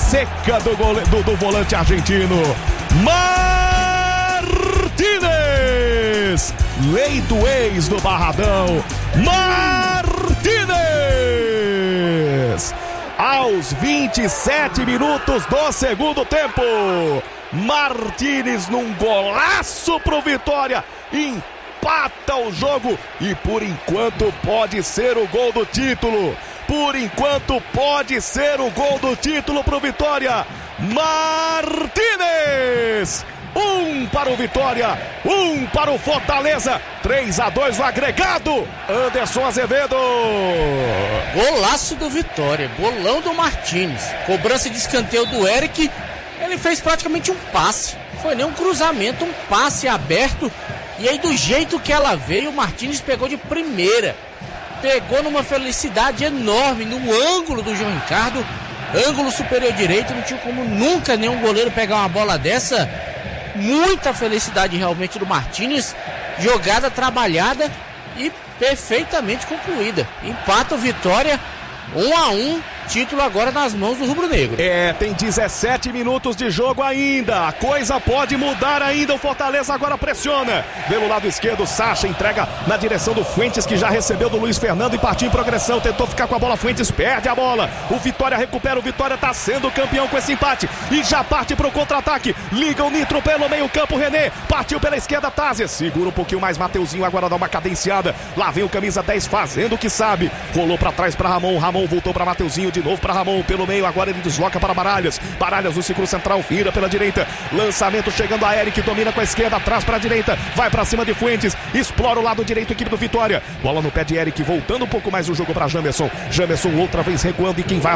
seca do volante argentino. Martínez, lei do ex do Barradão. Martínez, aos 27 minutos do segundo tempo. Martínez num golaço pro Vitória, empata o jogo e por enquanto pode ser o gol do título. Por enquanto pode ser o gol do título pro Vitória. Martínez, 1 para o Vitória, 1 para o Fortaleza, 3-2 no agregado. Anderson Azevedo. Golaço do Vitória, golão do Martínez, cobrança de escanteio do Eric. Ele fez praticamente um passe, foi nem um cruzamento, um passe aberto. E aí do jeito que ela veio, o Martínez pegou de primeira. Pegou numa felicidade enorme no ângulo do João Ricardo, ângulo superior direito. Não tinha como nunca nenhum goleiro pegar uma bola dessa. Muita felicidade realmente do Martínez, jogada trabalhada e perfeitamente concluída. Empata o Vitória, 1-1, título agora nas mãos do rubro-negro. Tem 17 minutos de jogo ainda, a coisa pode mudar ainda. O Fortaleza agora pressiona pelo lado esquerdo. Sacha entrega na direção do Fuentes, que já recebeu do Luiz Fernando e partiu em progressão, tentou ficar com a bola. Fuentes perde a bola, o Vitória recupera. O Vitória está sendo campeão com esse empate e já parte para o contra-ataque. Liga o Nitro pelo meio campo. René partiu pela esquerda, Tazes segura um pouquinho mais, Mateuzinho agora dá uma cadenciada. Lá vem o camisa 10 fazendo o que sabe, rolou para trás para Ramon, Ramon voltou para Mateuzinho, de novo para Ramon pelo meio, agora ele desloca para Baralhas. Baralhas no círculo central, vira pela direita, lançamento chegando a Eric, domina com a esquerda, atrás para a direita, vai para cima de Fuentes, explora o lado direito, equipe do Vitória, bola no pé de Eric, voltando um pouco mais o jogo para Jamerson. Jamerson outra vez recuando e quem vai